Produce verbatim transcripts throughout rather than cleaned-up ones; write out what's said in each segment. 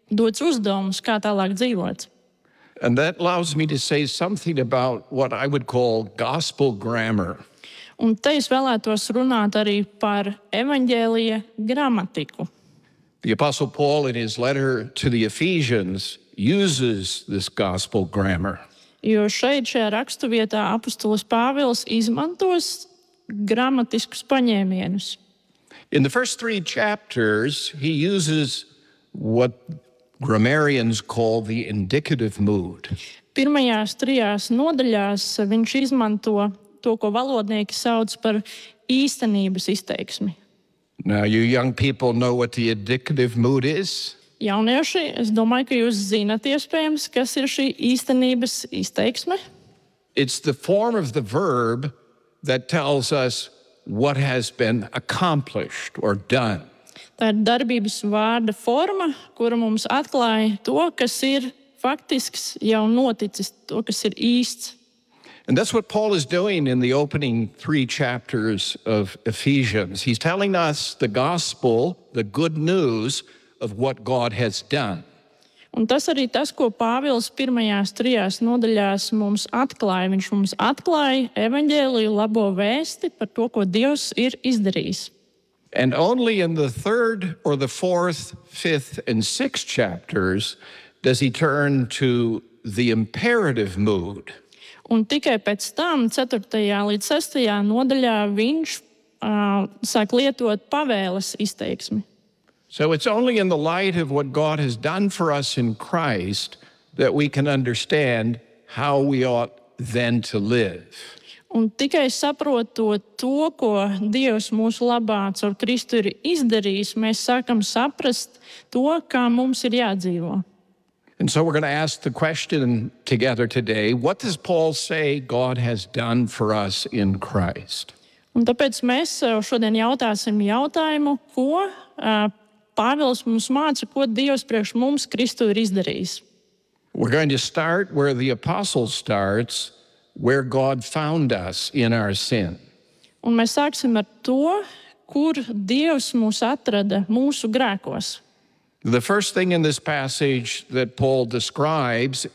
dots uzdevumus, kā tālāk dzīvot. And that allows me to say something about what I would call gospel grammar. Un te es vēlētos runāt arī par evaņģēlija gramatiku. The Apostle Paul, in his letter to the Ephesians, uses this gospel grammar. Jo šeit, šajā raksturvietā, apustulis Pāvils izmantos gramatiskus paņēmienus. In the first three chapters, he uses what grammarians call the indicative mood. Pirmajās trijās nodaļās viņš izmanto to, ko valodnieki sauc par īstenības izteiksmi. Now, you young people know what the indicative mood is. Jaunieši, es domāju, ka jūs zinat iespējams, kas ir šī īstenības izteiksme. It's the form of the verb that tells us what has been accomplished or done. Tā ir darbības vārda forma, kura mums atklāja to, kas ir faktisks jau noticis, to, kas ir īsts. And that's what Paul is doing in the opening three chapters of Ephesians. He's telling us the gospel, the good news of what God has done. Un tas arī tas, ko Pāvils pirmajās trijās nodaļās mums atklāja. Viņš mums atklāja evaņģēliju labo vēsti par to, ko Dievs ir izdarījis. And only in the third or the fourth, fifth, and sixth chapters does he turn to the imperative mood. Un tikai pēc tam, ceturtajā līdz sestajā nodaļā, viņš uh, sāk lietot pavēles izteiksmi. So it's only in the light of what God has done for us in Christ that we can understand how we ought then to live. Un tikai saprotot to, ko Dievs mūsu labā caur Kristu ir izdarījis, mēs sākam saprast to, kā mums ir jādzīvo. And so we're going to ask the question together today, what does Paul say God has done for us in Christ? Un tāpēc mēs šodien jautāsim jautājumu, ko uh, Pāvils mums māca, ko Dievs priekš mums Kristu ir izdarījis. We're going to start where the apostle starts, where God found us in our sin. Un mēs sāksim ar to, kur Dievs mūs atrada mūsu grēkos. The first thing in this passage that Paul describes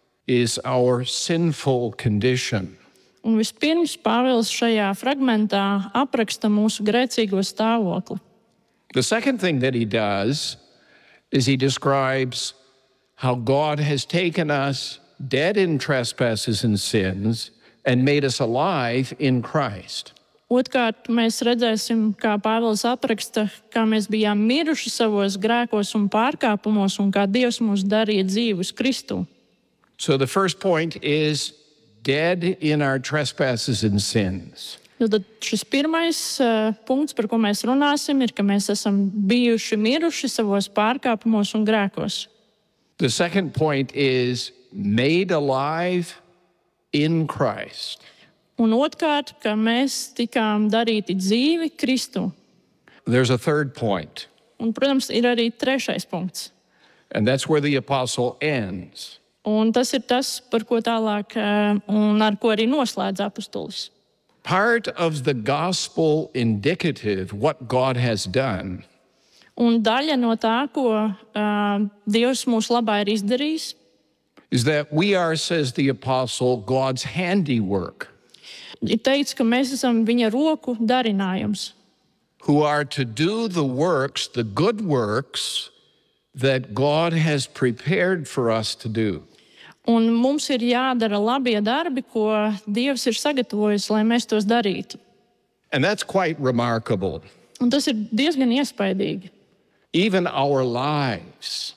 is our sinful condition. Un vispirms Pāvils šajā fragmentā apraksta mūsu grēcīgo stāvokli. The second thing that he does is he describes how God has taken us dead in trespasses and sins and made us alive in Christ. Otkārt, mēs redzēsim, kā Pāvils apraksta, kā mēs bijām miruši savos grēkos un pārkāpumos, un kā Dievs mūs darīja dzīvus Kristu. So the first point is dead in our trespasses and sins. Tad šis pirmais uh, punkts, par ko mēs runāsim, ir, ka mēs esam bijuši miruši savos pārkāpumos un grēkos. The second point is made alive in Christ. Un otrkārt, ka mēs tikām darīti dzīvi Kristu. There's a third point. Un, protams, ir arī trešais punkts. And that's where the apostle ends. Un tas ir tas, par ko tālāk un ar ko arī noslēdz apustulis. Part of the gospel indicative, what God has done, Un daļa no tā, ko uh, Dievs mūsu labā ir izdarījis, is that we are, says the apostle, God's handiwork, ir teikts, ka mēs esam viņa roku darinājums, who are to do the works, the good works that God has prepared for us to do. un mums ir jādara labie darbi, ko Dievs ir sagatavojis, lai mēs tos darītu. And that's quite remarkable. Un tas ir diezgan iespaidīgi. Even our lives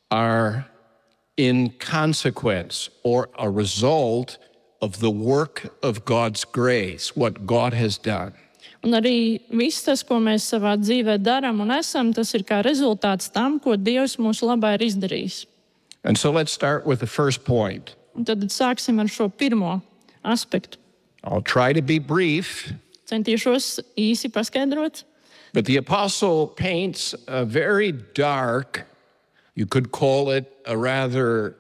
are in consequence or a result of the work of God's grace, what God has done. Un arī viss tas, ko mēs savā dzīvē darām un esam, tas ir kā rezultāts tam, ko Dievs mūsu labā ir izdarījis. And so let's start with the first point. Un tad sāksim ar šo pirmo aspektu. I'll try to be brief, Centīšos īsi paskaidrot. but the apostle paints a very dark, you could call it a rather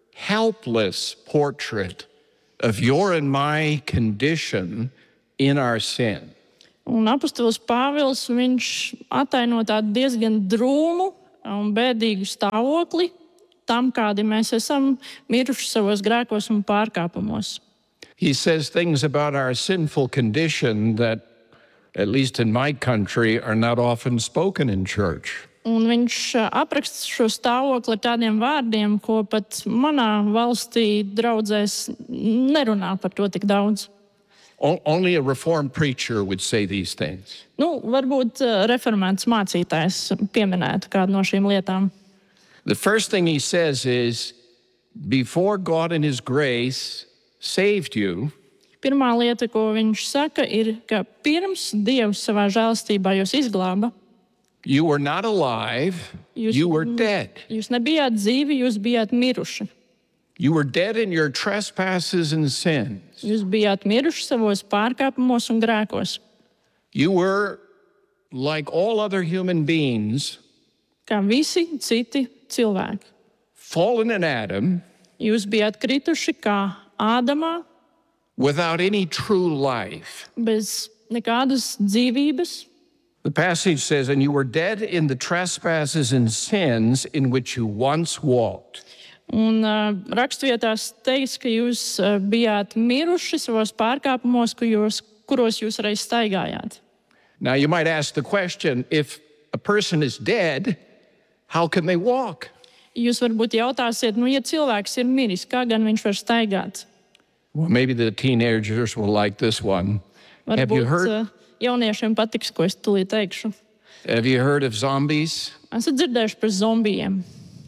helpless portrait of your and my condition in our sin. Un apustulis Pāvils, viņš ataino tādu diezgan drūmu un bēdīgu stāvokli tam, kādi mēs esam miruši savos grēkos un pārkāpumos. He says things about our sinful condition that, at least in my country, are not often spoken in church. Un viņš apraksta šo stāvokli ar tādiem vārdiem, ko pat manā valstī draudzēs nerunā par to tik daudz. Only a Reformed preacher would say these things. Nu, varbūt uh, reformēts mācītājs pieminētu kādu no šīm lietām. The first thing he says is, before God in his grace saved you, Pirmā lieta, ko viņš saka, ir, ka pirms Dievs savā žēlastībā jūs izglāba, you were not alive, Jūs- you were dead. jūs nebijāt dzīvi, jūs bijāt miruši. You were dead in your trespasses and sins. Jūs bijāt miruši savos pārkāpumos un grēkos. You were, like all other human beings, Kā visi citi cilvēki. fallen in Adam, Jūs bijāt krituši kā Ādamā, without any true life. bez nekādas dzīvības. The passage says, and you were dead in the trespasses and sins in which you once walked. Un uh, rakstvietās teiks, ka jūs uh, bijāt miruši savos pārkāpumos, ku jūs, kuros jūs reiz staigājāt. Now, you might ask the question, if a person is dead, how can they walk? Jūs varbūt jautāsiet, nu, ja cilvēks ir miris, kā gan viņš var staigāt? Well, maybe the teenagers will like this one. Have you Varbūt heard, uh, jauniešiem patiks, ko es tūlīt teikšu. have you heard of zombies? Esat dzirdējuši par zombijiem.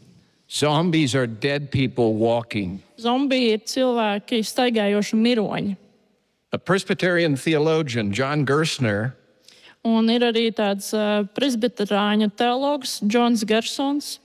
Zombies are dead people walking. Zombiji ir cilvēki staigājoši miroņi. A Presbyterian theologian, John Gerstner, Un ir arī tāds uh, presbiterāņu teologs, Džons Gersons.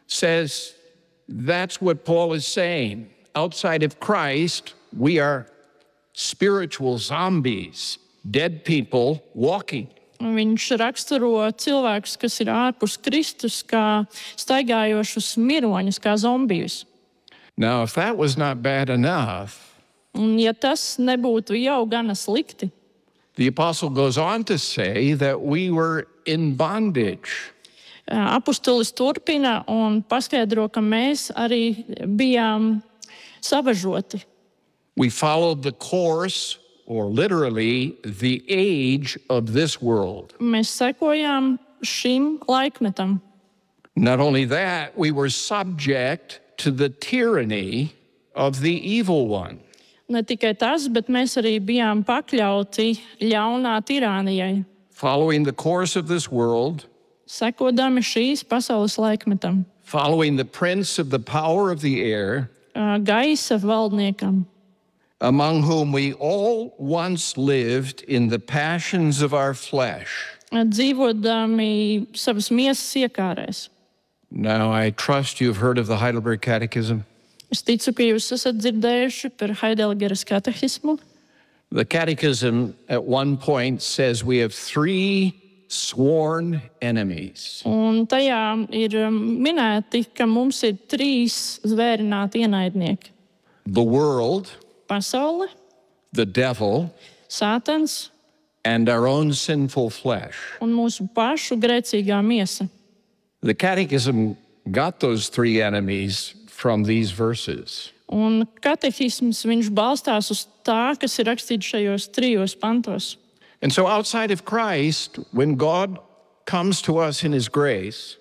says that's what Paul is saying. Outside of Christ, we are spiritual zombies, dead people walking. Un viņš raksturo cilvēkus, kas ir ārpus Kristus, kā staigājošus miroņus, kā zombijus. Now, if that was not bad enough, Un, ja tas nebūtu jau gana slikti, the apostle goes on to say that we were in bondage. uh, apustulis turpina un paskaidro, ka mēs arī bijām savažoti. We followed the course, or literally the age of this world. Mēs sekojām šim laikmetam. Not only that, we were subject to the tyranny of the evil one. Ne tikai tas, bet mēs arī bijām pakļauti ļaunā tirānijai, Following the course of this world, sekodami šīs pasaules laikmetam, following the prince of the power of the air, uh, gaisa valdniekam, among whom we all once lived in the passions of our flesh. uh, dzīvodami savas miesas iekārēs. Now, I trust you've heard of the Heidelberg Catechism. Es ticu, ka jūs esat dzirdējuši par Heidelgeras katehismu. The Catechism at one point says we have three sworn enemies. Un tajā ir um, minēti, ka mums ir trīs zvērināti ienaidnieki The world, - pasaule, the devil, Sātans and our own sinful flesh. un mūsu pašu grēcīgā miesa. The Catechism got those three enemies from these verses. Un katehisms viņš balstās uz tā, kas ir rakstīts šajos trijos pantos. And so, outside of Christ, when God comes to us in his grace,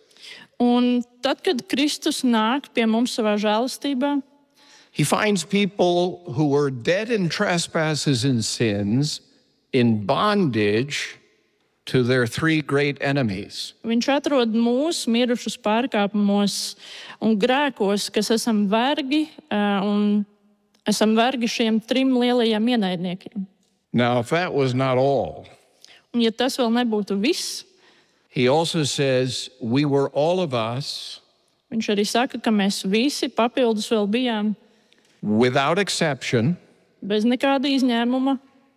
Un tad, kad Kristus nāk pie mums savā žēlastībā, he finds people who were dead in trespasses and sins in bondage to their three great enemies. viņš atrod mūs mirušus pārkāpumos un grēkos, kas esam vergi ā, un esam vergi šiem trim lielajiem ienaidniekiem. Now, if that was not all, Un ja tas vēl nebūtu viss, he also says we were all of us, viņš arī saka, ka mēs visi papildus vēl bijām without exception, bez nekāda izņēmuma,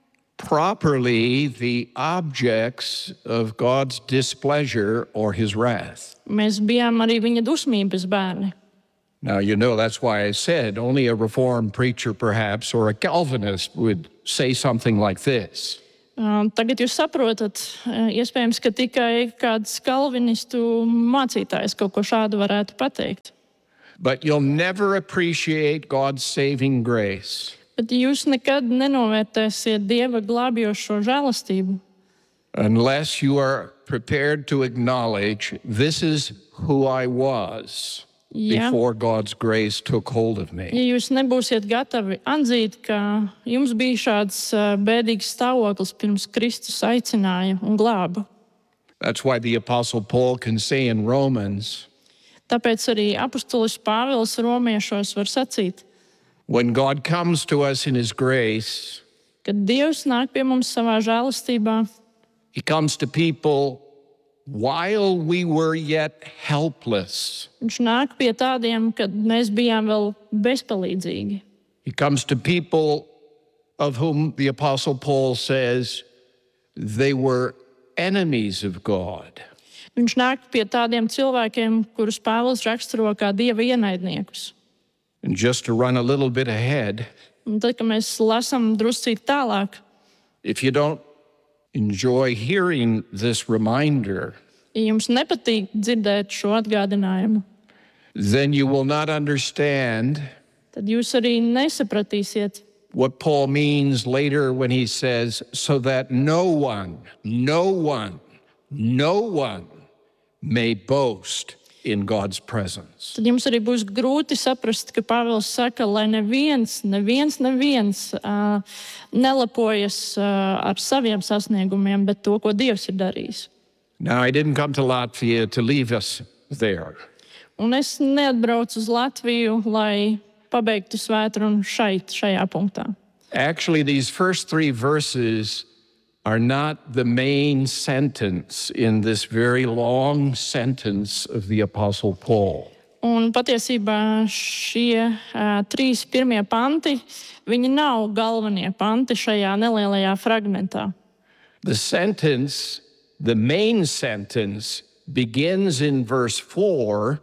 properly the objects of God's displeasure or his wrath. mēs bijām arī viņa dusmības bērni. Now, you know, that's why I said only a Reformed preacher, perhaps, or a Calvinist would say something like this. Uh, Tagad jūs saprotat, uh, iespējams, ka tikai kāds kalvinistu mācītājs kaut ko šādu varētu pateikt. But you'll never appreciate God's saving grace Bet jūs nekad nenovērtēsiet Dieva glābjošo žēlastību, unless you are prepared to acknowledge this is who I was Ja. before God's grace took hold of me. ja jūs nebūsiet gatavi atzīt, ka jums bija šāds uh, bēdīgs stāvoklis pirms Kristus aicināja un glāba. That's why the Apostle Paul can say in Romans, Tāpēc arī apustulis Pāvils romiešos var sacīt, when God comes to us in his grace, kad Dievs nāk pie mums savā žēlastībā, he comes to people while we were yet helpless. viņš nāk pie tādiem, kad mēs bijām vēl bezpalīdzīgi. He comes to people of whom the Apostle Paul says they were enemies of God. Viņš nāk pie tādiem cilvēkiem, kurus Pāvils raksturo kā Dieva ienaidniekus. And just to run a little bit ahead, Un tad, kad mēs lasām druscīt tālāk, if you don't enjoy hearing this reminder, ja jums nepatīk dzirdēt šo atgādinājumu, then you will not understand tad jūs arī nesapratīsiet, what Paul means later when he says, so that no one, no one, no one may boast in God's presence. tad jums arī būs grūti saprast, ka Pāvils saka, lai neviens, neviens, neviens uh, nelepojas uh, ar saviem sasniegumiem, bet to, ko Dievs ir darījis. Now, I didn't come to Latvia to leave us there. Un es neatbraucu uz Latviju, lai pabeigtu svētrunu šeit, šajā punktā. Actually, these first three verses are not the main sentence in this very long sentence of the Apostle Paul. Un patiesībā šie uh, trīs pirmie panti, viņi nav galvenie panti šajā nelielajā fragmentā. The sentence, the main sentence, begins in verse four.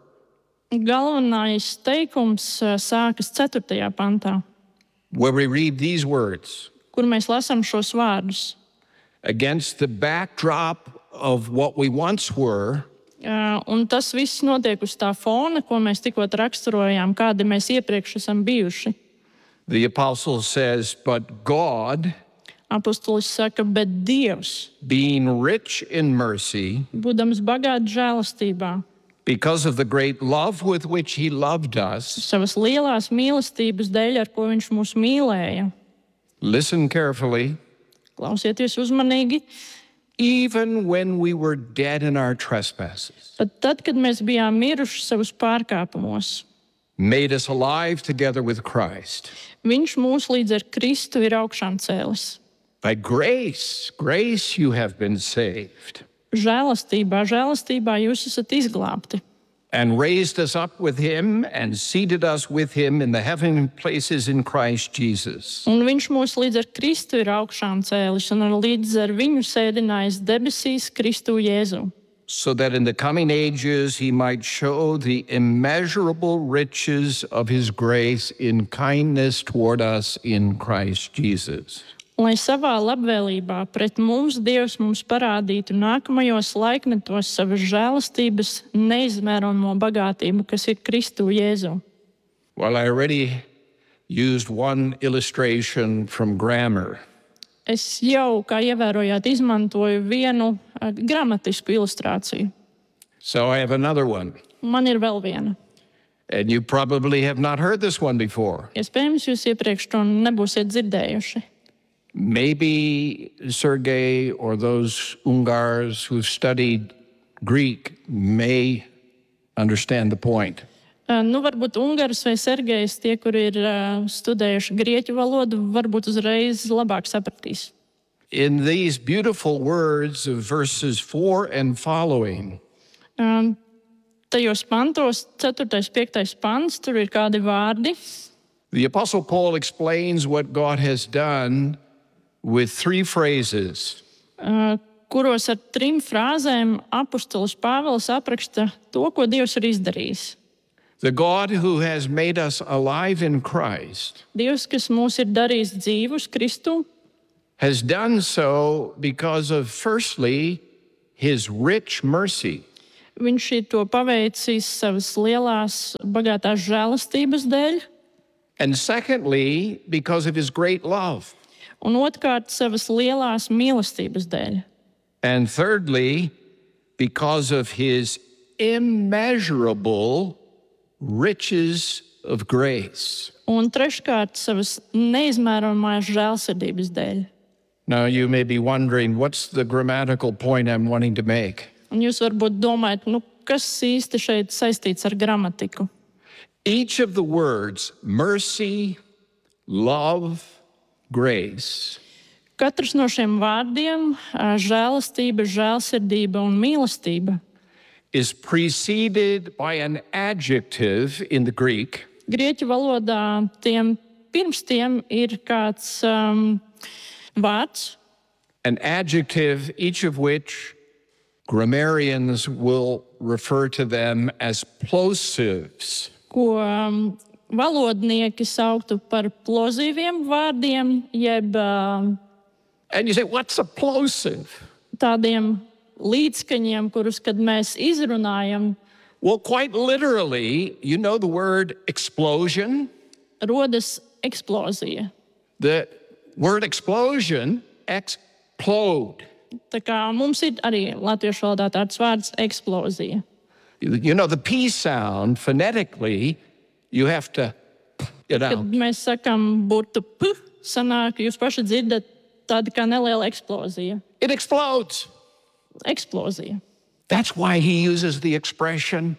Galvenais teikums uh, sākas ceturtajā pantā, Where we read these words, kur mēs lasām šos vārdus. against the backdrop of what we once were, Uh, un tas viss notiek uz tā fona, ko mēs tikko raksturojām, kādi mēs iepriekš esam bijuši. the apostle says, but God, Apostolis saka, bet Dievs, being rich in mercy, būdams bagāts žēlastībā, because of the great love with which he loved us, savas lielās mīlestības dēļ, ar ko viņš mūs mīlēja, listen carefully, klausieties uzmanīgi, even when we were dead in our trespasses, pat tad, kad mēs bijām miruši savus pārkāpumos, made us alive together with Christ. viņš mūs līdz ar Kristu ir augšām cēlis. By grace, grace you have been saved, Žēlastībā, žēlastībā jūs esat izglābti. and raised us up with him and seated us with him in the heavenly places in Christ Jesus, Un viņš mūs līdz ar Kristu ir augšām cēlis un ar līdz ar viņu sēdinājis debesīs Kristu Jēzu, so that in the coming ages he might show the immeasurable riches of his grace in kindness toward us in Christ Jesus. lai savā labvēlībā pret mums Dievs mums parādītu nākamajos laikmetos savas žēlastības neizmērojamo bagātību, kas ir Kristu Jēzu. Well, I already used one illustration from grammar. Es jau, kā ievērojāt, izmantoju vienu uh, gramatisku ilustrāciju. So I have another one. Man ir vēl viena. And you probably have not heard this one before. Iespējams, jūs iepriekš to nebūsiet dzirdējuši. Maybe Sergei or those Ungars who've studied Greek may understand the point. Uh, Nu, varbūt Ungārs vai Sergejs, tie, kuri ir uh, studējuši grieķu valodu, varbūt uzreiz labāk sapratīs. In these beautiful words of verses four and following, Um, Tajos pantos, ceturtais, piektais pants, tur ir kādi vārdi. the Apostle Paul explains what God has done with three phrases. Uh, kuros ar trim frāzēm apustulis Pāvils apraksta to, ko Dievs ir izdarījis. The God who has made us alive in Christ Dievs, kas mūs ir darījis dzīvus Kristu, has done so because of, firstly, his rich mercy. Viņš ir to paveicis savas lielās, bagātās žēlastības dēļ, And secondly, because of his great love. un otrkārt savas lielās mīlestības dēļ. And thirdly, because of his immeasurable riches of grace. Un treškārt savas neizmērojamās žēlsirdības dēļ. Now, you may be wondering, what's the grammatical point I'm wanting to make? Un jūs varbūt domājat, nu, kas īsti šeit saistīts ar gramatiku? Each of the words, mercy, love, grace, Katrs no šiem vārdiem ā, žēlastība, žēlsirdība un mīlestība is preceded by an adjective in the Greek, grieķu valodā tiem pirms tiem ir kāds um, vārds, an adjective, each of which grammarians will refer to them as plosives. ko um, valodnieki sauktu par plozīviem vārdiem, jeb um, And you say, what's a plosive? tādiem līdzskaņiem, kurus, kad mēs izrunājam, Well, quite literally, you know the word explosion? rodas eksplozija. The word explosion, explode. Tā kā mums ir arī latviešu valodā tāds vārds eksplozija. You know, the P sound, phonetically, you have to, you Kad know, mēs sakam burtu p, sanāk, jūs paši dzirdat tādu kā neliela eksplozija. it explodes. Eksplozija. That's why he uses the expression,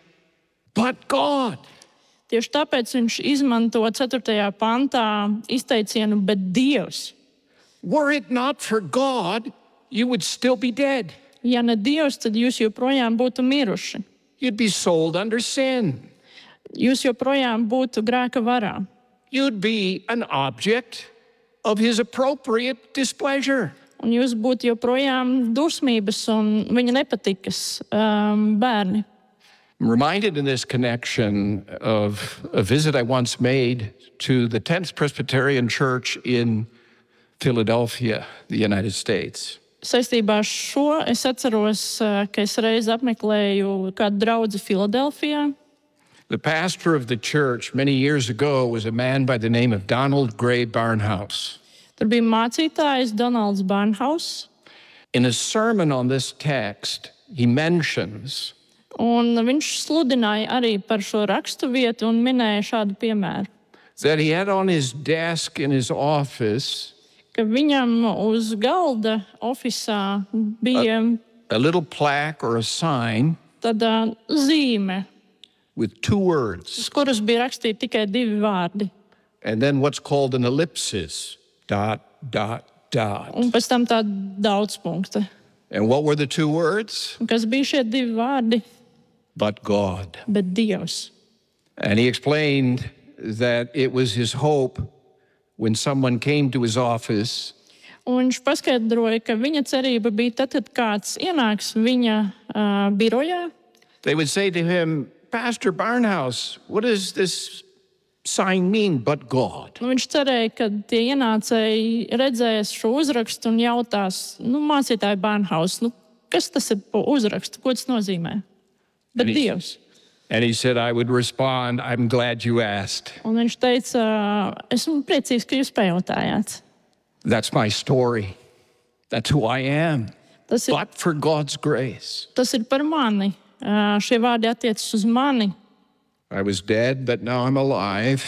but God. Tieši tāpēc viņš izmanto ceturtajā pantā izteicienu, bet Dievs. Were it not for God, you would still be dead. Ja ne Dievs, tad jūs joprojām būtu miruši. You'd be sold under sin. Jūs joprojām būtu grēka varā. You'd be an object of his appropriate displeasure. Un jūs būtu joprojām dusmības un viņa nepatikas um, bērni. I'm reminded in this connection of a visit I once made to the tenth Presbyterian Church in Philadelphia, the United States. Saistībā ar šo es atceros, uh, ka es reiz apmeklēju kādu draugu Filadelfijā. The pastor of the church many years ago was a man by the name of Donald Gray Barnhouse. Tur bija mācītājs Donalds Barnhaus, In a sermon on this text, he mentions un viņš sludināja arī par šo rakstu vietu un minēja šādu piemēru, that he had on his desk in his office ka viņam uz galda ofisā bija a little plaque or a sign tāda zīme, with two words, uz kuras bija rakstīti tikai divi vārdi, and then what's called an ellipsis, dot, dot, dot. un pēc tam tāda daudzpunkta. And what were the two words? Un kas bija šie divi vārdi? But God. Bet Dievs. And he explained that it was his hope when someone came to his office Un viņš paskaidroja, ka viņa cerība bija tad, kad kāds ienāks viņa uh, birojā. they would say to him, Pastor Barnhouse, what does this sign mean, but God? Nu, viņš cerēja, ka tie ienācēji redzēs šo uzrakstu un jautās, nu, mācītāji Barnhaus, nu, kas tas ir pa uzrakstu, ko tas nozīmē? Bet Arī- Dievs. And he said, I would respond, I'm glad you asked. Un viņš teica, esmu priecīgs, ka jūs pajautājāt. That's my story. That's who I am. Tas ir, But for God's grace. tas ir par mani. Uh, šie vārdi attiecas uz mani. I was dead, but now I'm alive.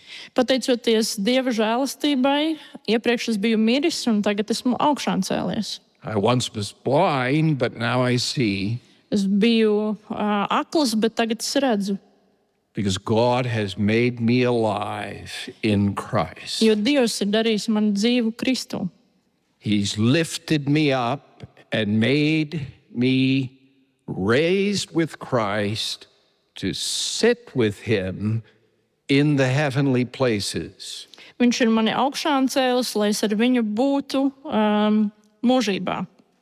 Pateicoties Dieva žēlastībai, iepriekš es biju miris un tagad esmu augšām cēlies. I once was blind, but now I see. Es biju uh, akls, bet tagad es redzu. Because God has made me alive in Christ. Jo Dievs ir darījis man dzīvu Kristu. He's lifted me up and made me raised with Christ to sit with him in the heavenly places. Viņš ir mani augšām cēlis, lai es ar viņu būtu um, mūžībā.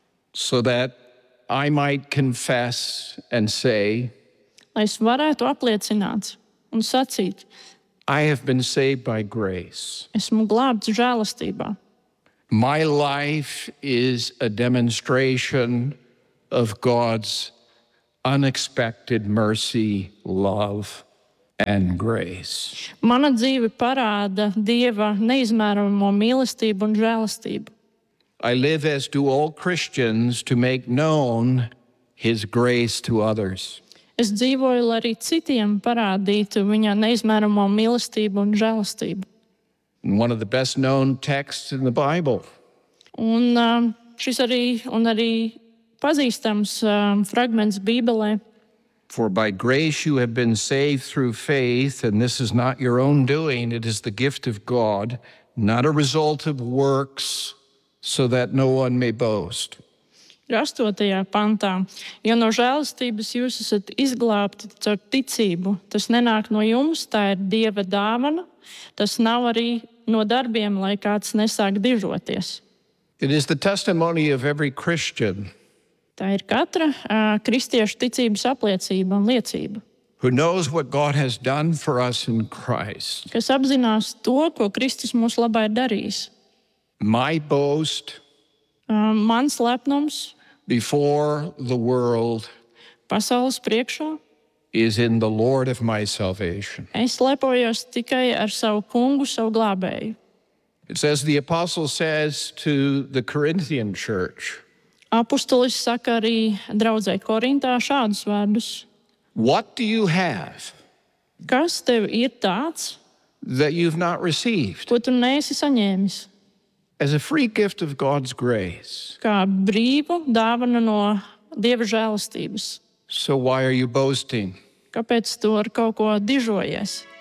So that I might confess and say, Lai es varētu apliecināt un sacīt, I have been saved by grace. esmu glābts žēlastībā. My life is a demonstration of God's unexpected mercy, love, and grace. Mana dzīve parāda Dieva neizmērojamo mīlestību un žēlastību. I live, as do all Christians, to make known His grace to others. Es dzīvoju, lai arī citiem parādītu viņa neizmērojamo mīlestību un žēlastību. One of the best known texts in the Bible. Un um, šis arī, un arī pazīstams um, fragments Bībelē. For by grace you have been saved through faith, and this is not your own doing, it is the gift of God, not a result of works, so that no one may boast. Ir astotajā pantā. Jo no žēlastības jūs esat izglābti caur ticību. Tas nenāk no jums, tā ir Dieva dāvana. Tas nav arī no darbiem, lai kāds nesāk dižoties. It is the testimony of every Christian Tā ir katra uh, kristiešu ticības apliecība un liecība, who knows what God has done for us in Christ. kas apzinās to, ko Kristus mūsu labā ir darījis. My boast Uh, mans lepnums before the world pasaules priekšā. is in the Lord of my salvation. Es lepojos tikai ar savu kungu, savu glābēju. It's as the apostle says to the Corinthian church, Apustulis saka arī draudzē Korintā šādus vārdus. what do you have Kas tev ir tāds, that you've not received? ko tu neesi saņēmis? As a free gift of God's grace. Kā brīvu dāvanu no Dieva žēlastības. So why are you boasting? Kāpēc tu ar kaut ko dižojies?